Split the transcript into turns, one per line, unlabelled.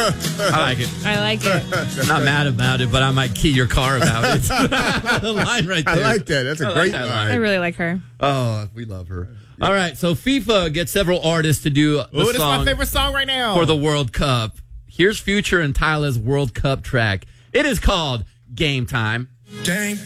I like it.
I like it.
I'm not mad about it, but I might key your car about it. The line right there.
I like that. That's a great
that
line.
I really like her.
Oh, we love her. All right, so FIFA gets several artists to do the
This is my
song
favorite song right now.
for the World Cup. Here's Future and Tyla's World Cup track. It is called Game Time.
Game